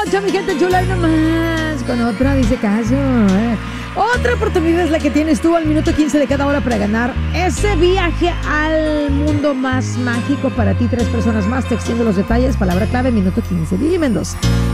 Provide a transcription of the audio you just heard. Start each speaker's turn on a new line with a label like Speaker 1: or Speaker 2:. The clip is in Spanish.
Speaker 1: noche, mi gente chula, y nomás con otra dice caso. Otra oportunidad es la que tienes tú al minuto 15 de cada hora para ganar ese viaje al mundo más mágico para ti. 3 personas más, te extiendo los detalles. Palabra clave, minuto 15. DJ Mendoza.